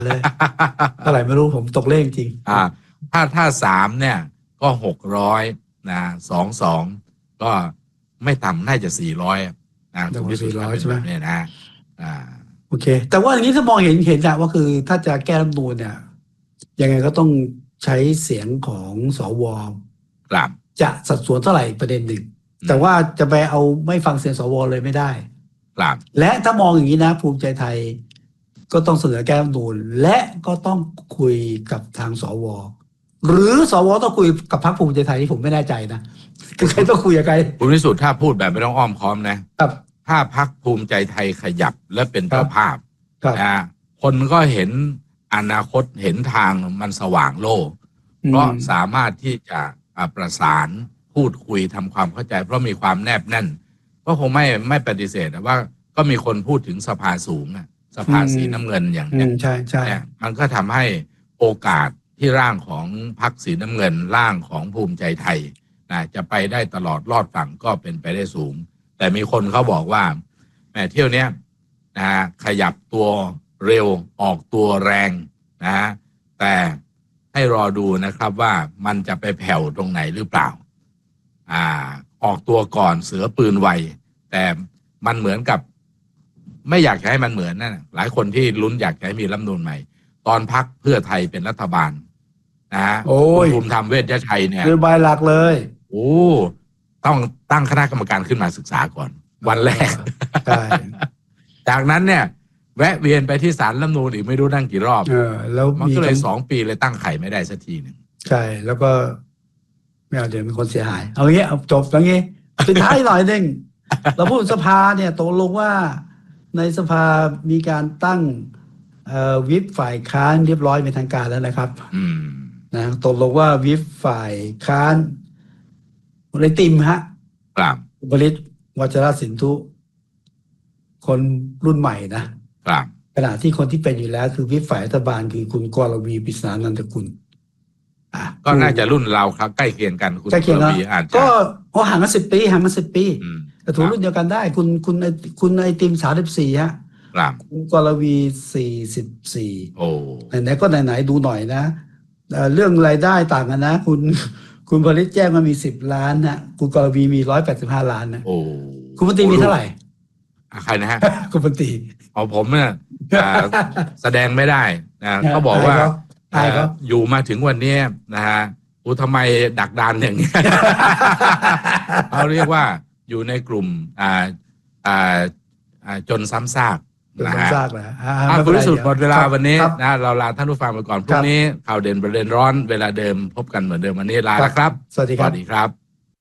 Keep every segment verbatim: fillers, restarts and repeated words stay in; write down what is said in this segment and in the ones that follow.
เลยเท่าไหร่ไม่รู้ผมตกเลขจริงอ่าถ้าถ้าสามเนี่ยก็หกร้อยนะสองสองก็ไม่ต่ำน่าจะสี่ร้อยนะถูกที่สุดใช่ไหมเนี่ยนะอ่าโอเคแต่ว่าอย่างนี้ถ้ามองเห็นเห็นอะว่าคือถ้าจะแก้รัฐธรรมนูญเนี่ยยังไงก็ต้องใช้เสียงของสวครับจะสัดส่วนเท่าไหร่ประเด็นหนึ่งแต่ว่าจะไปเอาไม่ฟังเสียงสวเลยไม่ได้ครับและถ้ามองอย่างนี้นะภูมิใจไทยก็ต้องเสนอแก้รัฐธรรมนูญและก็ต้องคุยกับทางสวหรือสวต้องคุยกับพรรคภูมิใจไทยที่ผมไม่แน่ใจนะคือใครต้องคุยกับใครคุณวิสุทธ์ถ้าพูดแบบไม่ต้องอ้อมค้อมนะครับถ้าพรรคภูมิใจไทยขยับและเป็นเจ้าภาพนะคนก็เห็นอนาคตเห็นทางมันสว่างโลกเพราะสามารถที่จะประสานพูดคุยทำความเข้าใจเพราะมีความแนบแน่นก็คงไม่ไม่ปฏิเสธว่าก็มีคนพูดถึงสภาสูงอะสภาสีน้ำเงินอย่างนี้ใช่ใช่มันก็ทำให้โอกาสที่ร่างของพรรคสีน้ำเงินร่างของภูมิใจไทยนะจะไปได้ตลอดรอดฝั่งก็เป็นไปได้สูงแต่มีคนเขาบอกว่าแม้เที่ยวนี้นะขยับตัวเร็วออกตัวแรงนะแต่ให้รอดูนะครับว่ามันจะไปแผ่วตรงไหนหรือเปล่าอ่าออกตัวก่อนเสือปืนไวแต่มันเหมือนกับไม่อยากให้มันเหมือนนั่นหลายคนที่ลุ้นอยากให้มีรัฐธรรมนูญใหม่ตอนพรรคเพื่อไทยเป็นรัฐบาลนะฮะคุณภูมิธรรมเวชยชัยเนี่ยคือบายหลักเลยโอ้ต้องตั้งคณะกรรมการขึ้นมาศึกษาก่อนวันแรกใช่จากนั้นเนี่ยแวะเวียนไปที่ศาลรัฐธรรมนูญอีกไม่รู้นั่งกี่รอบเออแล้วมันก็เลยสองปีเลยตั้งไข่ไม่ได้สักทีหนึ่งใช่แล้วก็ไม่เอาเดี๋ยวมีคนเสียหายเอางี้เอาจบอย่างงี้สุดท้ายหน่อยนึงเราพูดสภาเนี่ยตกลงว่าในสภามีการตั้งวิปฝ่ายค้านเรียบร้อยเป็นทางการแล้วนะครับนะตกลงว่าวิปฝ่ายค้านในติมฮะครับบริษวัชรสินธุคนรุ่นใหม่นะครับขณะที่คนที่เป็นอยู่แล้วคือวิปฝ่ายรัฐบาลคือคุณกรวีปริศนานันทกุลก็น่าจะรุ่นเราครับใกล้เคียงกันคุณกรวีอาจจะก็โอ้ห่างกันสิบปีห่างกันสิบปีแต่ถูกรุ่นเดียวกันได้คุณคุณคุณไอติมสามสิบสี่ฮะคุณกรวีสี่สิบสี่โอ้ไหนๆก็ไหนๆดูหน่อยนะเรื่องรายได้ต่างกันนะคุณคุณบริษแจ้งมามีสิบล้านนะคุณกรวีมีร้อยแปดสิบห้าล้านนะโอ้คุณปฏิมีเท่าไหร่ใครนะฮะคุณปฏิเอาผมเนี่ยแสดงไม่ได้นะเขาบอกว่าอยู่มาถึงวันนี้นะฮะอุทำไมดักดานอย่างนี้เขาเรียกว่าอยู่ในกลุ่มอ่าอ่าอ่าจนซ้ำซากนะฮะคุณวิสุทธิ์หมดเวลาวันนี้นะเราลาท่านผู้ฟังไปก่อนพรุ่งนี้ข่าวเด่นประเด็นร้อนเวลาเดิมพบกันเหมือนเดิมวันนี้ลาแล้วครับสวัสดีครับสวัสดีครับ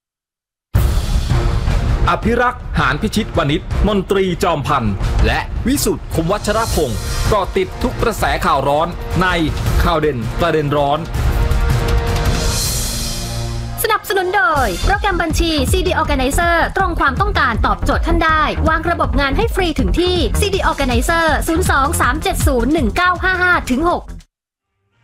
อภิรักษ์หานพิชิตวณิชมนตรีจอมพันธ์และวิสุทธิ์คมวัชรพงศ์เกาะติดทุกกระแสข่าวร้อนในข่าวเด่นประเด็นร้อนสนับสนุนโดยโปรแกรมบัญชี ซี ดี Organizer ตรงความต้องการตอบโจทย์ท่านได้วางระบบงานให้ฟรีถึงที่ ซี ดี Organizer ศูนย์ สอง สาม เจ็ด ศูนย์ หนึ่ง เก้า ห้า ห้า ถึง หก